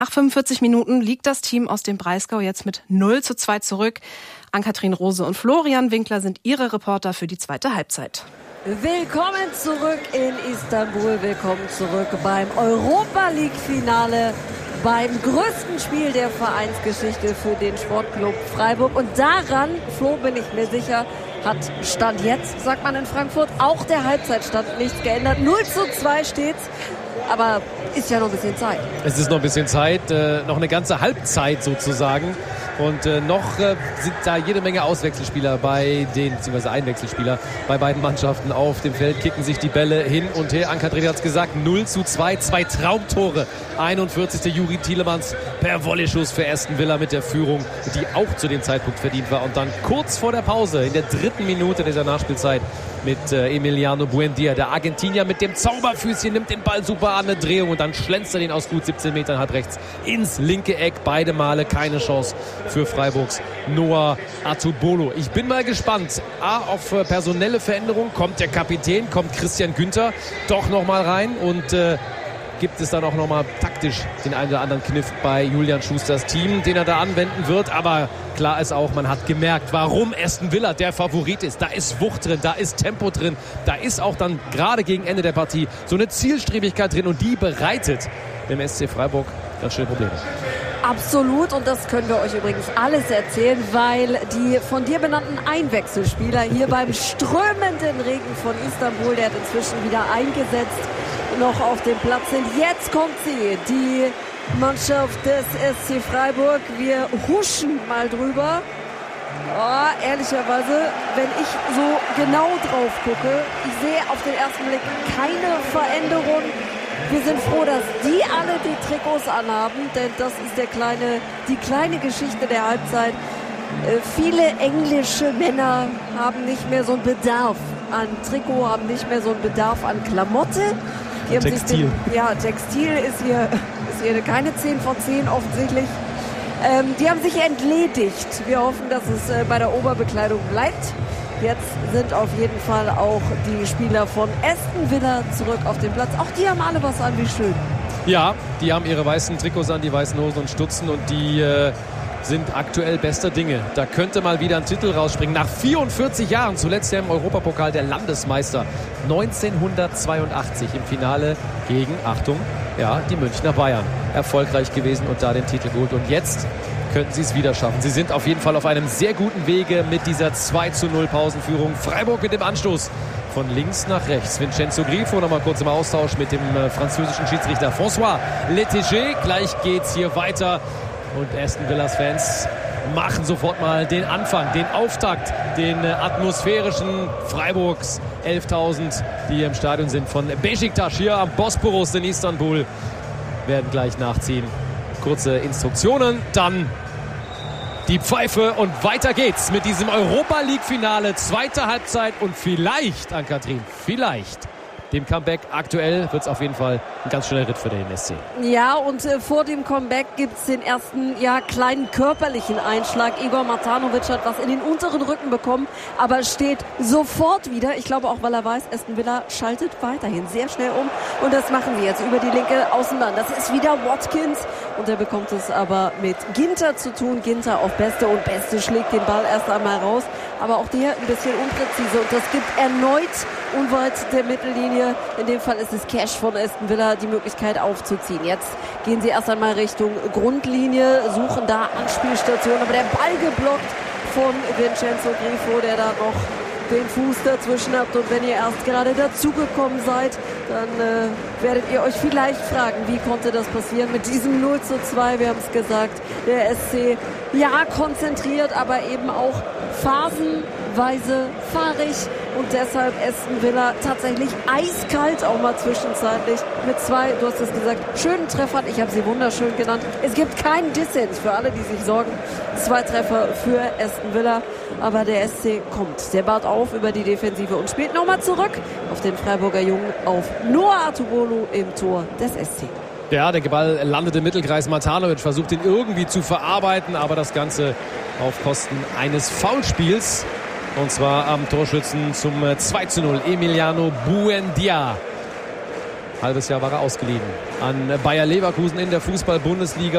Nach 45 Minuten liegt das Team aus dem Breisgau jetzt mit 0:2 zurück. Ann-Kathrin Rose und Florian Winkler sind ihre Reporter für die zweite Halbzeit. Willkommen zurück in Istanbul, willkommen zurück beim Europa-League-Finale, beim größten Spiel der Vereinsgeschichte für den Sportclub Freiburg. Und daran, Flo, bin ich mir sicher, hat Stand jetzt, sagt man in Frankfurt, auch der Halbzeitstand nichts geändert. 0:2 steht's. Aber ist ja noch ein bisschen Zeit. Es ist noch ein bisschen Zeit, noch eine ganze Halbzeit sozusagen. Und noch sind da jede Menge Auswechselspieler beziehungsweise Einwechselspieler bei beiden Mannschaften auf dem Feld, kicken sich die Bälle hin und her. Ann-Kathrin hat es gesagt, 0:2, 2 Traumtore. 41. Juri Tielemans per Volley-Schuss für Aston Villa mit der Führung, die auch zu dem Zeitpunkt verdient war. Und dann kurz vor der Pause, in der 3. Minute dieser Nachspielzeit, mit Emiliano Buendia, der Argentinier mit dem Zauberfüßchen, nimmt den Ball super an, eine Drehung und dann schlänzt er den aus gut 17 Metern, hat rechts ins linke Eck. Beide Male keine Chance für Freiburgs Noah Atubolo. Ich bin mal gespannt. Auf personelle Veränderungen. Kommt der Kapitän, kommt Christian Günther doch nochmal rein und gibt es dann auch nochmal taktisch den einen oder anderen Kniff bei Julian Schusters Team, den er da anwenden wird. Aber klar ist auch, man hat gemerkt, warum Aston Villa der Favorit ist. Da ist Wucht drin, da ist Tempo drin, da ist auch dann gerade gegen Ende der Partie so eine Zielstrebigkeit drin und die bereitet dem SC Freiburg ganz schöne Probleme. Absolut, und das können wir euch übrigens alles erzählen, weil die von dir benannten Einwechselspieler hier beim strömenden Regen von Istanbul, der hat inzwischen wieder eingesetzt, noch auf dem Platz sind. Jetzt kommt sie, die Mannschaft des SC Freiburg. Wir huschen mal drüber. Oh, ehrlicherweise, wenn ich so genau drauf gucke, ich sehe auf den ersten Blick keine Veränderung. Wir sind froh, dass die alle die Trikots anhaben, denn das ist die kleine Geschichte der Halbzeit. Viele englische Männer haben nicht mehr so einen Bedarf an Trikot, haben nicht mehr so einen Bedarf an Klamotte. Textil. Textil ist hier keine 10 von 10 offensichtlich. Die haben sich entledigt. Wir hoffen, dass es bei der Oberbekleidung bleibt. Jetzt sind auf jeden Fall auch die Spieler von Aston Villa zurück auf dem Platz. Auch die haben alle was an, wie schön. Ja, die haben ihre weißen Trikots an, die weißen Hosen und Stutzen und die sind aktuell bester Dinge. Da könnte mal wieder ein Titel rausspringen. Nach 44 Jahren, zuletzt ja im Europapokal der Landesmeister. 1982 im Finale gegen, Achtung, ja, die Münchner Bayern. Erfolgreich gewesen und da den Titel geholt. Und jetzt könnten sie es wieder schaffen. Sie sind auf jeden Fall auf einem sehr guten Wege mit dieser 2:0 Pausenführung. Freiburg mit dem Anstoß von links nach rechts. Vincenzo Grifo nochmal kurz im Austausch mit dem französischen Schiedsrichter François Letégé. Gleich geht's hier weiter. Und Aston Villas Fans machen sofort mal den Anfang, den Auftakt, den atmosphärischen Freiburgs 11.000, die hier im Stadion sind, von Beşiktaş hier am Bosporus in Istanbul, werden gleich nachziehen. Kurze Instruktionen, dann die Pfeife und weiter geht's mit diesem Europa-League-Finale, zweite Halbzeit und vielleicht, Ann-Kathrin, vielleicht dem Comeback. Aktuell wird es auf jeden Fall ein ganz schöner Ritt für den SC. Ja, und vor dem Comeback gibt es den ersten kleinen körperlichen Einschlag. Igor Matanovic hat was in den unteren Rücken bekommen, aber steht sofort wieder. Ich glaube auch, weil er weiß, Aston Villa schaltet weiterhin sehr schnell um. Und das machen sie jetzt über die linke Außenbahn. Das ist wieder Watkins und er bekommt es aber mit Ginter zu tun. Ginter auf Beste und Beste schlägt den Ball erst einmal raus. Aber auch der ein bisschen unpräzise und das gibt erneut unweit der Mittellinie, in dem Fall ist es Cash von Aston Villa, die Möglichkeit aufzuziehen. Jetzt gehen sie erst einmal Richtung Grundlinie, suchen da Anspielstationen, aber der Ball geblockt von Vincenzo Grifo, der da noch den Fuß dazwischen habt. Und wenn ihr erst gerade dazugekommen seid, dann werdet ihr euch vielleicht fragen, wie konnte das passieren mit diesem 0:2, wir haben es gesagt, der SC konzentriert, aber eben auch phasenweise fahrig und deshalb Aston Villa tatsächlich eiskalt auch mal zwischenzeitlich mit 2, du hast es gesagt, schönen Treffern. Ich habe sie wunderschön genannt. Es gibt keinen Dissens für alle, die sich sorgen. 2 Treffer für Aston Villa, aber der SC kommt. Der baut auf über die Defensive und spielt nochmal zurück auf den Freiburger Jungen, auf Noah Atubolo im Tor des SC. Ja, der Ball landet im Mittelkreis. Matanovic versucht ihn irgendwie zu verarbeiten, aber das Ganze auf Kosten eines Foulspiels. Und zwar am Torschützen zum 2:0, Emiliano Buendia. Halbes Jahr war er ausgeliehen an Bayer Leverkusen in der Fußball-Bundesliga.